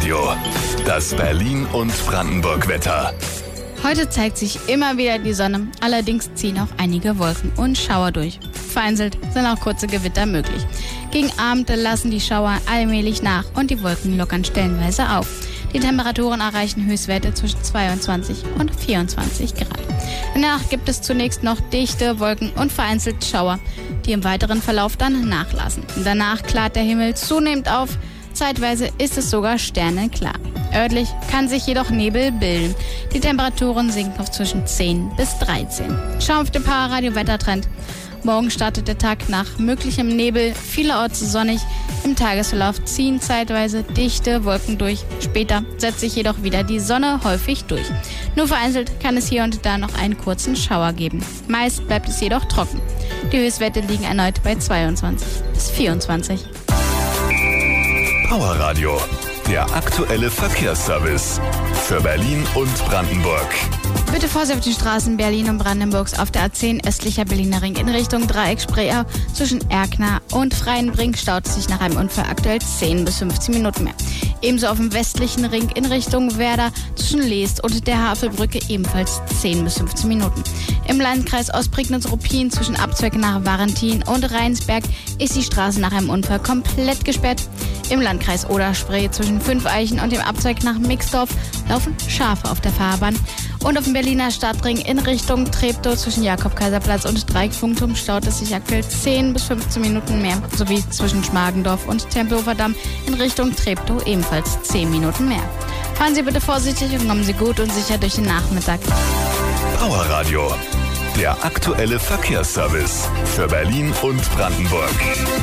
Radio, das Berlin- und Brandenburg-Wetter. Heute zeigt sich immer wieder die Sonne, allerdings ziehen auch einige Wolken und Schauer durch. Vereinzelt sind auch kurze Gewitter möglich. Gegen Abend lassen die Schauer allmählich nach und die Wolken lockern stellenweise auf. Die Temperaturen erreichen Höchstwerte zwischen 22 und 24 Grad. In der Nacht gibt es zunächst noch dichte Wolken und vereinzelt Schauer, die im weiteren Verlauf dann nachlassen. Danach klart der Himmel zunehmend auf. Zeitweise ist es sogar sternenklar. Örtlich kann sich jedoch Nebel bilden. Die Temperaturen sinken auf zwischen 10 bis 13. Schau auf den Powerradio-Wettertrend. Morgen startet der Tag nach möglichem Nebel, vielerorts sonnig. Im Tagesverlauf ziehen zeitweise dichte Wolken durch. Später setzt sich jedoch wieder die Sonne häufig durch. Nur vereinzelt kann es hier und da noch einen kurzen Schauer geben. Meist bleibt es jedoch trocken. Die Höchstwerte liegen erneut bei 22 bis 24. Powerradio, der aktuelle Verkehrsservice für Berlin und Brandenburg. Bitte Vorsicht auf den Straßen Berlin und Brandenburgs auf der A10 östlicher Berliner Ring in Richtung Dreieck Spreeau zwischen Erkner und Freienbrink staut sich nach einem Unfall aktuell 10 bis 15 Minuten mehr. Ebenso auf dem westlichen Ring in Richtung Werder zwischen Leest und der Havelbrücke ebenfalls 10 bis 15 Minuten. Im Landkreis Ostprignitz-Ruppin zwischen Abzweig nach Varentin und Rheinsberg ist die Straße nach einem Unfall komplett gesperrt. Im Landkreis Oder-Spree zwischen Fünfeichen und dem Abzweig nach Mixdorf laufen Schafe auf der Fahrbahn. Und auf dem Berliner Stadtring in Richtung Treptow zwischen Jakob-Kaiser-Platz und Dreieckfunkturm staut es sich aktuell 10 bis 15 Minuten mehr, sowie zwischen Schmargendorf und Tempelhofer Damm in Richtung Treptow ebenfalls 10 Minuten mehr. Fahren Sie bitte vorsichtig und kommen Sie gut und sicher durch den Nachmittag. Powerradio, der aktuelle Verkehrsservice für Berlin und Brandenburg.